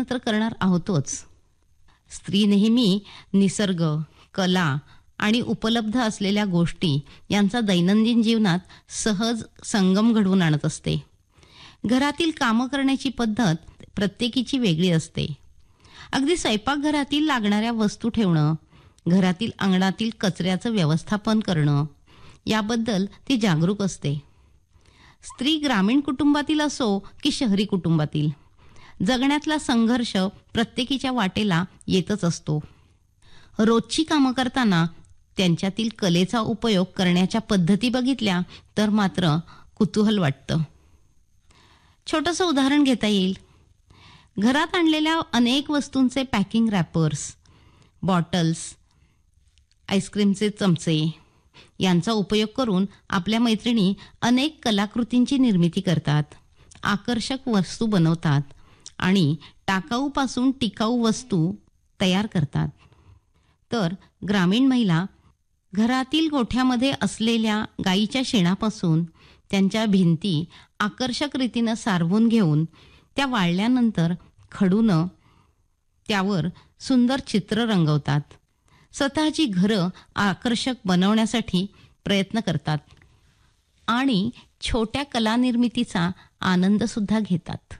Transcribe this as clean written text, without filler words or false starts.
मात्र करणार आहोतच. स्त्री नेहमी निसर्ग, कला आणि उपलब्ध असलेल्या गोष्टी यांचा दैनंदिन जीवनात सहज संगम घडवून आणत असते. घरातील कामं करण्याची पद्धत प्रत्येकीची वेगळी असते. अगदी स्वयंपाकघरातील लागणाऱ्या वस्तू ठेवणं, घरातील अंगणातील कचऱ्याचं व्यवस्थापन करणं याबद्दल ती जागरूक असते. स्त्री ग्रामीण कुटुंबातील असो की शहरी कुटुंबातील, जगण्यातला संघर्ष प्रत्येकीच्या वाटेला येतच असतो. रोजची कामं करताना त्यांच्यातील कलेचा उपयोग करण्याच्या पद्धती बघितल्या तर मात्र कुतूहल वाटतं. छोटंसं उदाहरण घेता येईल. घरात आणलेल्या अनेक वस्तूंचे पॅकिंग रॅपर्स, बॉटल्स, आईस्क्रीमचे चमचे यांचा उपयोग करून आपल्या मैत्रिणी अनेक कलाकृतींची निर्मिती करतात, आकर्षक वस्तू बनवतात आणि टाकाऊपासून टिकाऊ वस्तू तयार करतात. तर ग्रामीण महिला घरातील गोठ्यामध्ये असलेल्या गाईच्या शेणापासून त्यांच्या भिंती आकर्षक रीतीनं सारवून घेऊन त्या वाळल्यानंतर खडून त्यावर सुंदर चित्र रंगवतात. स्वतःची घरं आकर्षक बनवण्यासाठी प्रयत्न करतात आणि छोट्या कलानिर्मितीचा आनंद सुद्धा घेतात.